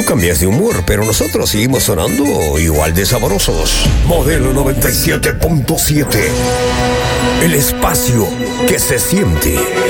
cambias de humor, pero nosotros seguimos sonando igual de sabrosos. Modelo 97.7. El espacio que se siente.